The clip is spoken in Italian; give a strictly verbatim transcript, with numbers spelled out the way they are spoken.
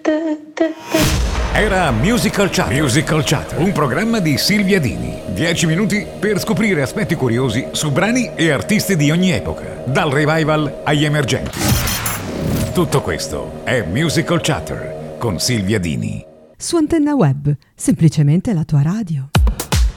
Era Musical Chatter. Musical Chatter, un programma di Silvia Dini. Dieci minuti per scoprire aspetti curiosi su brani e artisti di ogni epoca, dal revival agli emergenti. Tutto questo è Musical Chatter con Silvia Dini. Su Antenna Web, semplicemente la tua radio.